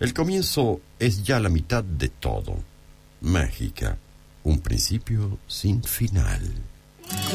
El comienzo es ya la mitad de todo. Mágica, un principio sin final.